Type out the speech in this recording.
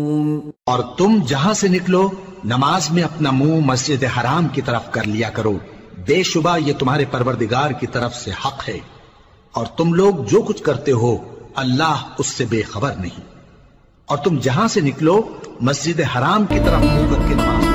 और तुम जहां से निकलो नमाज में अपना मुंह मस्जिद हराम की तरफ कर लिया करो, बेशुबा ये तुम्हारे परवरदिगार की तरफ से हक है, और तुम लोग जो कुछ करते हो अल्लाह उससे बेखबर नहीं। और तुम जहां से निकलो मस्जिद हराम की तरफ मुंह करके नमाज